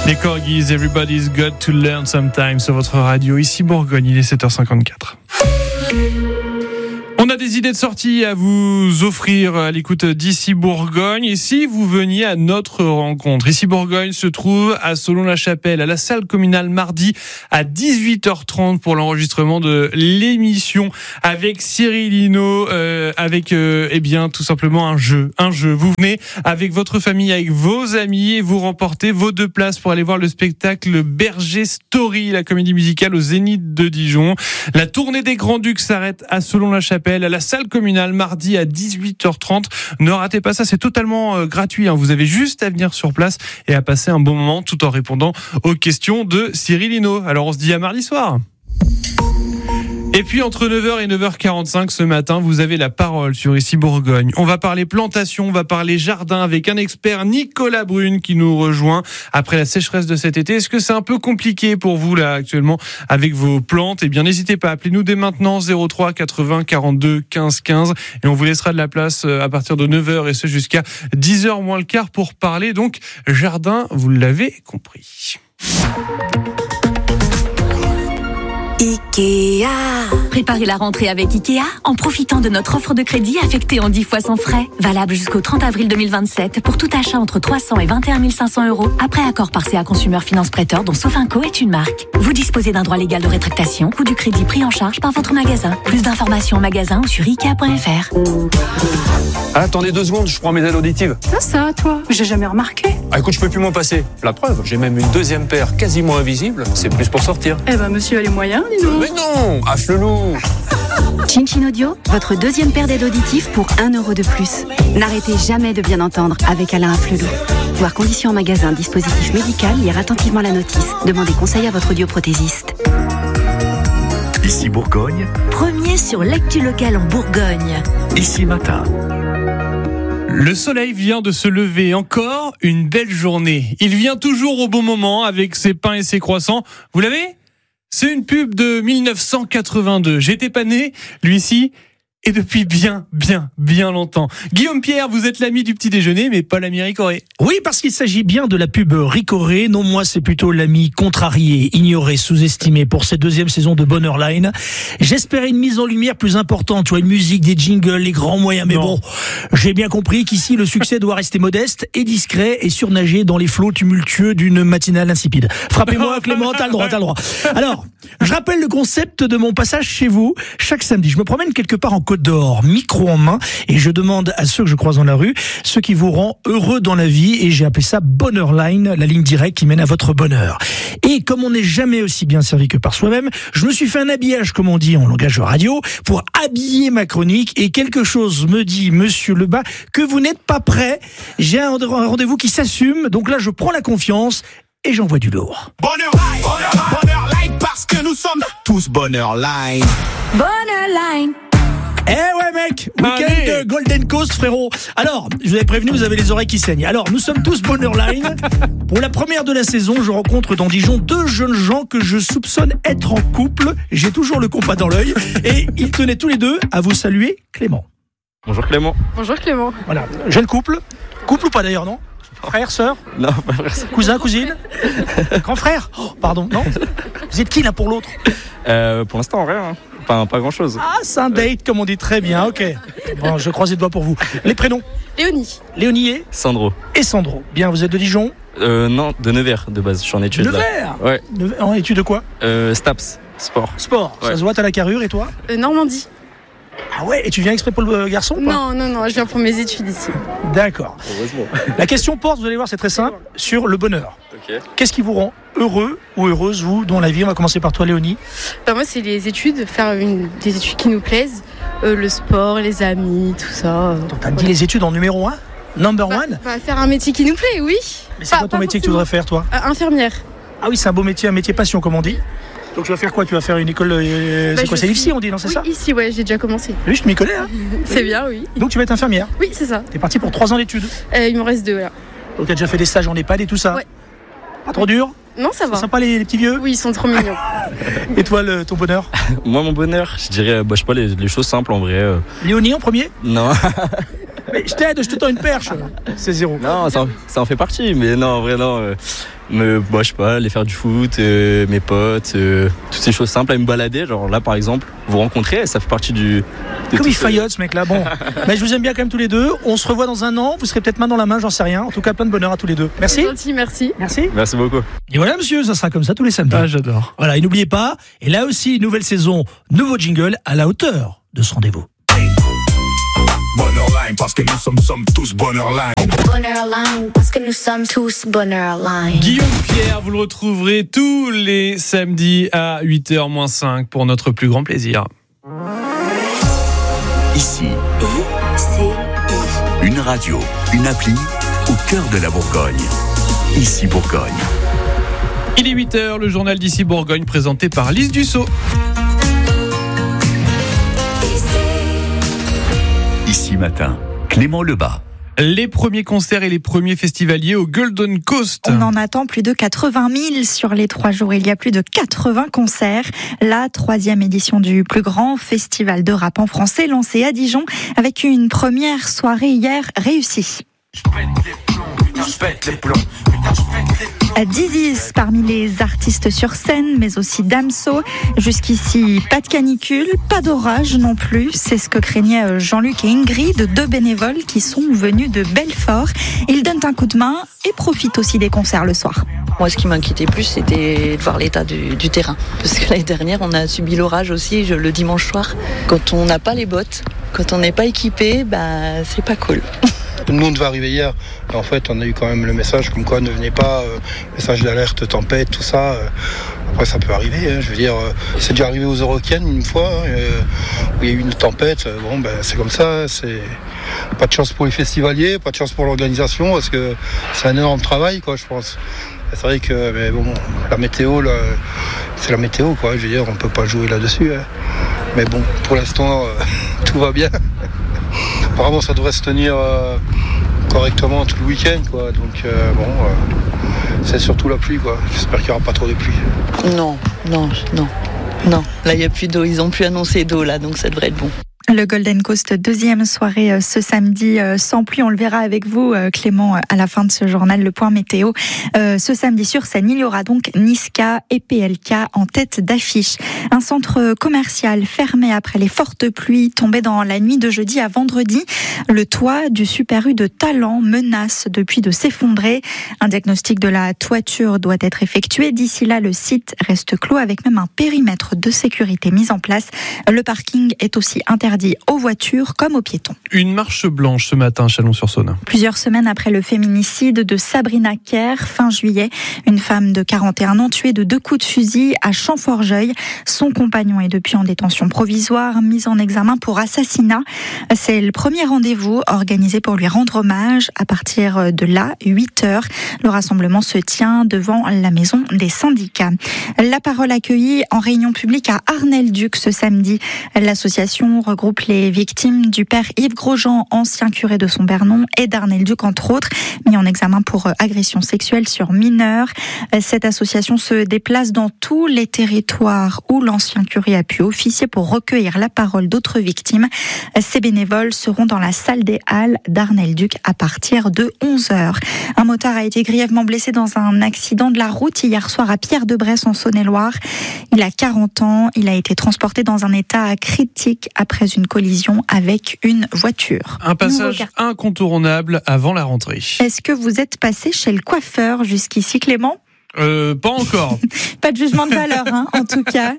Les Corgis, Everybody's Got to Learn Sometime sur votre radio. Ici Bourgogne, il est 7h54. On a des idées de sortie à vous offrir à l'écoute d'Ici Bourgogne. Et si vous veniez à notre rencontre, Ici Bourgogne se trouve à Solon-la-Chapelle, à la salle communale, mardi à 18h30 pour l'enregistrement de l'émission avec Cyril Hinault, avec tout simplement un jeu. Vous venez avec votre famille, avec vos amis et vous remportez vos 2 places pour aller voir le spectacle Berger Story, la comédie musicale au Zénith de Dijon. La tournée des Grands-Ducs s'arrête à Solon-la-Chapelle, à la salle communale, mardi à 18h30. Ne ratez pas ça, c'est totalement gratuit. Vous avez juste à venir sur place et à passer un bon moment tout en répondant aux questions de Cyril Hinault. Alors on se dit à mardi soir. Et puis entre 9h et 9h45 ce matin, vous avez la parole sur Ici Bourgogne. On va parler plantation, on va parler jardin avec un expert, Nicolas Brune, qui nous rejoint après la sécheresse de cet été. Est-ce que c'est un peu compliqué pour vous là actuellement avec vos plantes ? Eh bien n'hésitez pas, appelez-nous dès maintenant 03 80 42 15 15 et on vous laissera de la place à partir de 9h et ce jusqu'à 10h moins le quart pour parler donc jardin, vous l'avez compris. Ikea. Préparez la rentrée avec Ikea en profitant de notre offre de crédit affectée en 10 fois sans frais. Valable jusqu'au 30 avril 2027 pour tout achat entre 300 et 21 500 €. Après accord par CA Consumer Finance Prêteur dont Sofinco est une marque. Vous disposez d'un droit légal de rétractation ou du crédit pris en charge par votre magasin. Plus d'informations en magasin ou sur Ikea.fr. Attendez 2 secondes, je prends mes aides auditives. Ça, toi, j'ai jamais remarqué. Écoute, je peux plus m'en passer. La preuve, j'ai même une 2e paire quasiment invisible. C'est plus pour sortir. Monsieur a les moyens, dis donc. Mais non, affle-nous. Chin Audio, votre 2e paire d'aides auditives pour 1 € de plus. N'arrêtez jamais de bien entendre avec Alain Afflelou. Voir conditions en magasin, dispositif médical, lire attentivement la notice. Demandez conseil à votre audioprothésiste. Ici Bourgogne. Premier sur l'actu locale en Bourgogne. Ici Matin. Le soleil vient de se lever, encore une belle journée. Il vient toujours au bon moment avec ses pains et ses croissants. Vous l'avez ? C'est une pub de 1982. J'étais pas né, lui ici, et depuis bien longtemps. Guillaume Pierre, vous êtes l'ami du petit déjeuner, mais pas l'ami Ricoré. Oui, parce qu'il s'agit bien de la pub Ricoré. Non, moi, c'est plutôt l'ami contrarié, ignoré, sous-estimé pour cette 2e saison de Bonheur Line. J'espérais une mise en lumière plus importante, tu vois, une musique, des jingles, les grands moyens. Mais bon, j'ai bien compris qu'ici, le succès doit rester modeste et discret et surnager dans les flots tumultueux d'une matinale insipide. Frappez-moi, Clément, t'as le droit. Alors, je rappelle le concept de mon passage chez vous. Chaque samedi, je me promène quelque part en Côte d'Or, micro en main, et je demande à ceux que je croise dans la rue ce qui vous rend heureux dans la vie, et j'ai appelé ça Bonheur Line, la ligne directe qui mène à votre bonheur. Et comme on n'est jamais aussi bien servi que par soi-même, je me suis fait un habillage, comme on dit en langage radio, pour habiller ma chronique, et quelque chose me dit, monsieur Lebas, que vous n'êtes pas prêt. J'ai un rendez-vous qui s'assume, donc là je prends la confiance et j'envoie du lourd. Bonheur Line, parce que nous sommes tous Bonheur Line. Bonheur Line. Eh ouais mec, week-end de Golden Coast frérot. Alors, je vous avais prévenu, vous avez les oreilles qui saignent. Alors, nous sommes tous Bonheur Line. Pour la première de la saison, je rencontre dans Dijon 2 jeunes gens que je soupçonne être en couple. J'ai toujours le compas dans l'œil. Et ils tenaient tous les deux à vous saluer Clément. Bonjour Clément. Bonjour Clément. Voilà, jeune couple. Couple ou pas d'ailleurs, non ? Frère, sœur ? Non, pas frère. Cousin, cousine ? Grand frère ? Oh, pardon, non ? Vous êtes qui l'un pour l'autre ? Pour l'instant, rien. Enfin, pas grand-chose. Ah, c'est un date, comme on dit. Très bien, ok. Bon, je croise les doigts pour vous. Les prénoms ? Léonie et Sandro. Et Sandro. Bien, vous êtes de Dijon ? Non, de Nevers de base. Je suis en études. Nevers ? Ouais. En études de quoi ? Staps, sport. Sport, ouais. Ça se voit, t'as la carrure, et toi ? Normandie. Ah ouais, et tu viens exprès pour le garçon ou pas ? Non, je viens pour mes études ici. D'accord. Heureusement. La question porte, vous allez voir, c'est très simple, sur le bonheur. Ok. Qu'est-ce qui vous rend heureux ou heureuse, vous, dans la vie ? On va commencer par toi, Léonie. Moi, c'est les études, faire des études qui nous plaisent, le sport, les amis, tout ça. Donc, t'as dit les études en numéro 1 ? Number 1 ? Faire un métier qui nous plaît, oui. Mais c'est quoi ton métier que tu voudrais faire, toi ? Infirmière. Ah oui, c'est un beau métier, un métier passion, comme on dit. Donc tu vas faire quoi ? Tu vas faire une école, c'est quoi ? C'est l'IFSI, on dit, non, c'est ça ? Ici, ouais, j'ai déjà commencé. Oui, je m'y connais, hein. C'est bien, oui. Donc tu vas être infirmière ? Oui, c'est ça. T'es parti pour 3 ans d'études ? Il m'en reste 2, là. Donc t'as déjà fait des stages en EHPAD et tout ça ? Ouais. Pas trop dur ? Non, ça va. C'est sympa les petits vieux ? Oui, ils sont trop mignons. Et toi, ton bonheur ? Moi, mon bonheur, je dirais, je sais pas, les choses simples en vrai. Léonie en premier ? Non. Mais je t'aide, je te tends une perche. C'est 0. Non, ça en fait partie, mais non, en vrai, non. Je sais pas, aller faire du foot, mes potes, toutes ces choses simples, aller me balader. Genre là, par exemple, vous rencontrer, ça fait partie du. Comme il faillote, ce mec-là. Bon, mais je vous aime bien quand même tous les deux. On se revoit dans un an. Vous serez peut-être main dans la main, j'en sais rien. En tout cas, plein de bonheur à tous les deux. Merci. Merci. Merci beaucoup. Et voilà, monsieur, ça sera comme ça tous les samedis. Ah, j'adore. Voilà, et n'oubliez pas, et là aussi, nouvelle saison, nouveau jingle à la hauteur de ce rendez-vous. Bonheurline, parce que nous sommes tous Bonheurline. Bonheurline, parce que nous sommes tous Bonheurline. Guillaume Pierre, vous le retrouverez tous les samedis à 8h-5 pour notre plus grand plaisir. Ici, une radio, une appli au cœur de la Bourgogne. Ici Bourgogne. Il est 8h, le journal d'Ici Bourgogne présenté par Lise Dussault. Ici matin, Clément Lebas. Les premiers concerts et les premiers festivaliers au Golden Coast. On en attend plus de 80 000 sur les 3 jours. Il y a plus de 80 concerts. La 3e édition du plus grand festival de rap en français lancé à Dijon avec une première soirée hier réussie. Dizzy parmi les artistes sur scène, mais aussi Damso. Jusqu'ici, pas de canicule, pas d'orage non plus. C'est ce que craignaient Jean-Luc et Ingrid, 2 bénévoles qui sont venus de Belfort. Ils donnent un coup de main et profitent aussi des concerts le soir. Moi, ce qui m'inquiétait plus, c'était de voir l'état du terrain. Parce que l'année dernière, on a subi l'orage aussi le dimanche soir. Quand on n'a pas les bottes, quand on n'est pas équipé, c'est pas cool. Nous, on devait arriver hier. Et en fait, on a eu quand même le message comme quoi ne venez pas, message d'alerte, tempête, tout ça. Après, ça peut arriver. Je veux dire, c'est déjà arrivé aux Eurocaines une fois, où il y a eu une tempête. C'est comme ça. C'est pas de chance pour les festivaliers, pas de chance pour l'organisation, parce que c'est un énorme travail, quoi, je pense. C'est vrai que, la météo, c'est la météo, quoi. Je veux dire, on peut pas jouer là-dessus. Mais bon, pour l'instant, tout va bien. Apparemment, ça devrait se tenir correctement tout le week-end, quoi. Donc, c'est surtout la pluie, quoi. J'espère qu'il n'y aura pas trop de pluie. Non. Là, il n'y a plus d'eau. Ils n'ont plus annoncé d'eau, là, donc ça devrait être bon. Le Golden Coast, 2e soirée ce samedi sans pluie. On le verra avec vous, Clément, à la fin de ce journal, le point météo. Ce samedi sur scène, il y aura donc Niska et PLK en tête d'affiche. Un centre commercial fermé après les fortes pluies tombées dans la nuit de jeudi à vendredi. Le toit du Super U de Talent menace depuis de s'effondrer. Un diagnostic de la toiture doit être effectué. D'ici là, le site reste clos avec même un périmètre de sécurité mis en place. Le parking est aussi interdit aux voitures comme aux piétons. Une marche blanche ce matin à Chalon-sur-Saône. Plusieurs semaines après le féminicide de Sabrina Kerr, fin juillet, une femme de 41 ans tuée de 2 coups de fusil à Champforgeuil. Son compagnon est depuis en détention provisoire, mis en examen pour assassinat. C'est le premier rendez-vous organisé pour lui rendre hommage. À partir de là, 8h, le rassemblement se tient devant la maison des syndicats. La parole accueillie en réunion publique à Arnel-Duc ce samedi. L'association regroupe les victimes du père Yves Grosjean, ancien curé de Sombernon, et d'Arnel-Duc entre autres, mis en examen pour agression sexuelle sur mineurs. Cette association se déplace dans tous les territoires où l'ancien curé a pu officier pour recueillir la parole d'autres victimes. Ces bénévoles seront dans la salle des Halles d'Arnel-Duc à partir de 11h. Un motard a été grièvement blessé dans un accident de la route hier soir à Pierre-de-Bresse en Saône-et-Loire. Il a 40 ans, il a été transporté dans un état critique après une collision avec une voiture. Un passage incontournable avant la rentrée. Est-ce que vous êtes passé chez le coiffeur jusqu'ici, Clément ? Pas encore. Pas de jugement de valeur, en tout cas.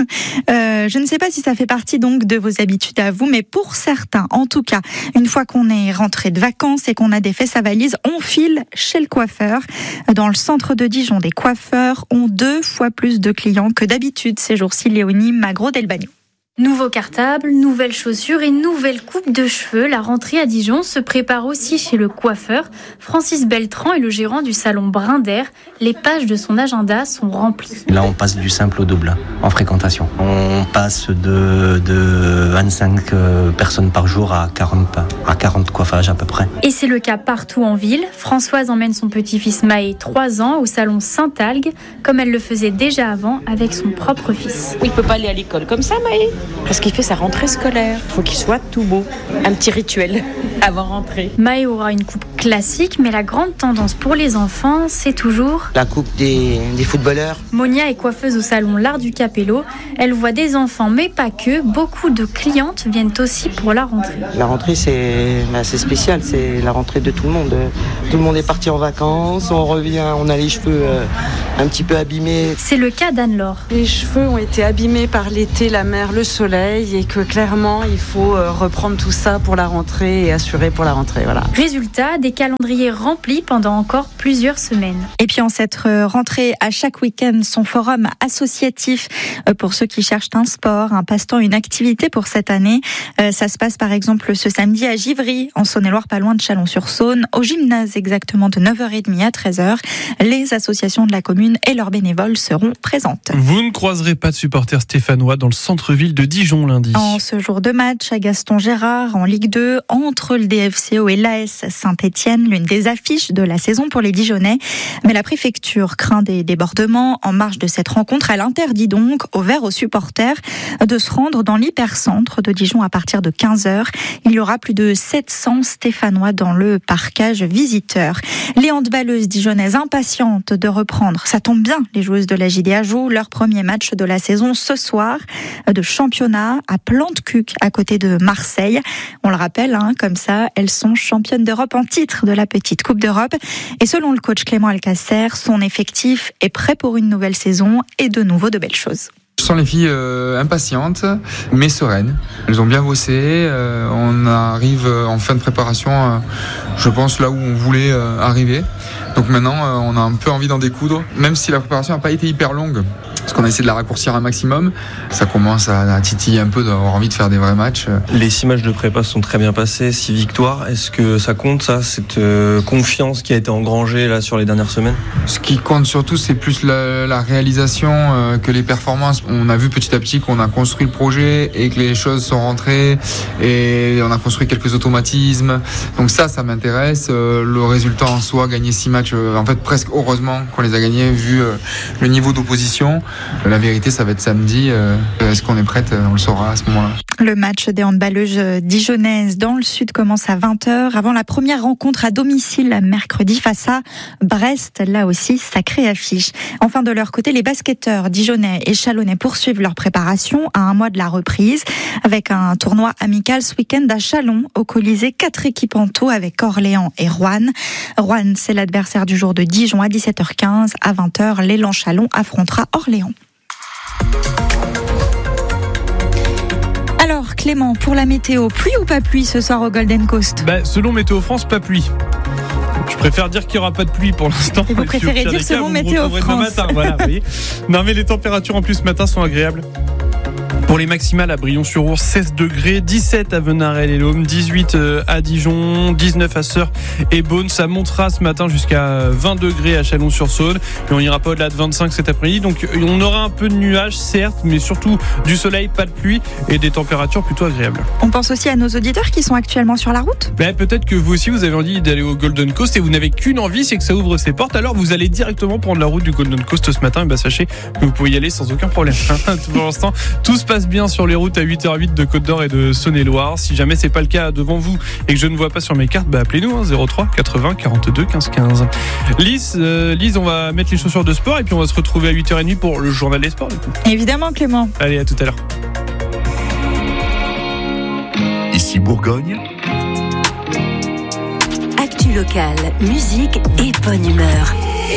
Je ne sais pas si ça fait partie donc de vos habitudes à vous, mais pour certains, en tout cas, une fois qu'on est rentré de vacances et qu'on a défait sa valise, on file chez le coiffeur. Dans le centre de Dijon, des coiffeurs ont 2 fois plus de clients que d'habitude ces jours-ci. Léonie Magro-Delbagno. Nouveau cartable, nouvelles chaussures et nouvelle coupe de cheveux. La rentrée à Dijon se prépare aussi chez le coiffeur. Francis Beltran est le gérant du salon Brin d'Air. Les pages de son agenda sont remplies. Là, on passe du simple au double en fréquentation. On passe de 25 personnes par jour à 40 coiffages à peu près. Et c'est le cas partout en ville. Françoise emmène son petit-fils Maë, 3 ans, au salon Saint-Algue, comme elle le faisait déjà avant avec son propre fils. Il ne peut pas aller à l'école comme ça, Maë. parce qu'il fait sa rentrée scolaire. Il faut qu'il soit tout beau. Un petit rituel avant rentrée. Maë aura une coupe classique, mais la grande tendance pour les enfants, c'est toujours la coupe des footballeurs. Monia est coiffeuse au salon L'Art du Capello. Elle voit des enfants, mais pas que. Beaucoup de clientes viennent aussi pour la rentrée. La rentrée, c'est spécial. C'est la rentrée de tout le monde. Tout le monde est parti en vacances. On revient, on a les cheveux un petit peu abîmés. C'est le cas d'Anne-Laure. Les cheveux ont été abîmés par l'été, la mer, le soleil, et que clairement, il faut reprendre tout ça pour la rentrée et assurer pour la rentrée. Voilà. Résultat, des calendriers remplis pendant encore plusieurs semaines. Et puis en cette rentrée, à chaque week-end, son forum associatif pour ceux qui cherchent un sport, un passe-temps, une activité pour cette année. Ça se passe par exemple ce samedi à Givry, en Saône-et-Loire, pas loin de Chalon-sur-Saône, au gymnase exactement de 9h30 à 13h. Les associations de la commune et leurs bénévoles seront présentes. Vous ne croiserez pas de supporters stéphanois dans le centre-ville de Dijon lundi. En ce jour de match à Gaston-Gérard, en Ligue 2, entre le DFCO et l'AS Saint-Étienne, l'une des affiches de la saison pour les Dijonnais. Mais la préfecture craint des débordements. En marge de cette rencontre, elle interdit donc aux Verts aux supporters de se rendre dans l'hypercentre de Dijon à partir de 15h. Il y aura plus de 700 Stéphanois dans le parcage visiteur. Les handballeuses dijonnaises impatientes de reprendre. Ça tombe bien, les joueuses de la JDA jouent leur premier match de la saison ce soir de championnat à Plantecuq à côté de Marseille. On le rappelle, comme ça, elles sont championnes d'Europe en titre de la petite Coupe d'Europe. Et selon le coach Clément Alcacer, son effectif est prêt pour une nouvelle saison et de nouveau de belles choses. Je sens les filles impatientes, mais sereines. Elles ont bien bossé. On arrive en fin de préparation, je pense, là où on voulait arriver. Donc maintenant, on a un peu envie d'en découdre. Même si la préparation n'a pas été hyper longue, parce qu'on a essayé de la raccourcir un maximum, ça commence à titiller un peu d'avoir envie de faire des vrais matchs. Les 6 matchs de prépa sont très bien passés, 6 victoires. Est-ce que ça compte, ça, cette confiance qui a été engrangée là, sur les dernières semaines ? Ce qui compte surtout, c'est plus la réalisation que les performances. On a vu petit à petit qu'on a construit le projet et que les choses sont rentrées et on a construit quelques automatismes. Donc ça m'intéresse. Le résultat en soi, gagner 6 matchs, en fait presque heureusement qu'on les a gagnés vu le niveau d'opposition. La vérité, ça va être samedi. Est-ce qu'on est prête ? On le saura à ce moment-là. Le match des handballeuses dijonnaises dans le sud commence à 20h avant la première rencontre à domicile mercredi face à Brest. Là aussi, sacrée affiche. Enfin, de leur côté, les basketteurs dijonnais et chalonnais poursuivent leur préparation à un mois de la reprise avec un tournoi amical ce week-end à Chalon au Colisée. 4 équipes en tout avec Orléans et Roanne. Roanne, c'est l'adversaire du jour de Dijon à 17h15. À 20h, l'élan Chalon affrontera Orléans. Alors Clément, pour la météo, pluie ou pas pluie ce soir au Golden Coast ? Selon Météo France, pas pluie. Je préfère dire qu'il n'y aura pas de pluie pour l'instant. Et vous préférez dire selon Météo France. Matin, voilà, vous voyez. Non mais les températures en plus ce matin sont agréables. Pour les maximales à Brillon-sur-Ours, 16 degrés, 17 à Venarel-et-Laume, 18 à Dijon, 19 à Sœurs et Beaune. Ça montera ce matin jusqu'à 20 degrés à Chalon-sur-Saône. Et on n'ira pas au-delà de 25 cet après-midi. Donc on aura un peu de nuages, certes, mais surtout du soleil, pas de pluie et des températures plutôt agréables. On pense aussi à nos auditeurs qui sont actuellement sur la route. Peut-être que vous aussi, vous avez envie d'aller au Golden Coast et vous n'avez qu'une envie, c'est que ça ouvre ses portes. Alors vous allez directement prendre la route du Golden Coast ce matin. Et sachez que vous pouvez y aller sans aucun problème. Pour l'instant, tout se passe bien sur les routes à 8h08 de Côte-d'Or et de Saône-et-Loire. Si jamais c'est pas le cas devant vous et que je ne vois pas sur mes cartes, appelez-nous 03 80 42 15 15. Lise, on va mettre les chaussures de sport et puis on va se retrouver à 8h30 pour le journal des sports. Évidemment Clément. Allez, à tout à l'heure. Ici Bourgogne. Actu locale, musique et bonne humeur.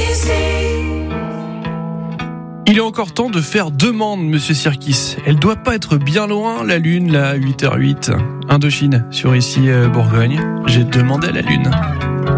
Il est encore temps de faire demande, Monsieur Sirkis. Elle doit pas être bien loin, la Lune, là, 8h08. Indochine, sur ici Bourgogne. J'ai demandé à la Lune.